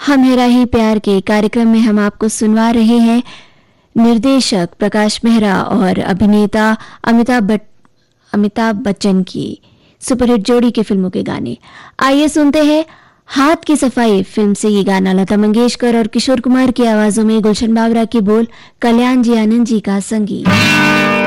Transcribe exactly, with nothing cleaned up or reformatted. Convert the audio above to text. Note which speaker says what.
Speaker 1: हम हेरा ही प्यार के कार्यक्रम में हम आपको सुनवा रहे हैं निर्देशक प्रकाश मेहरा और अभिनेता अमिताभ बट अमिताभ बच्चन की सुपरहिट जोड़ी के फिल्मों के गाने। आइए सुनते हैं हाथ की सफाई फिल्म से ये गाना। लता मंगेशकर और किशोर कुमार की आवाजों में, गुलशन बावरा की बोल, कल्याण जी आनंद जी का संगीत।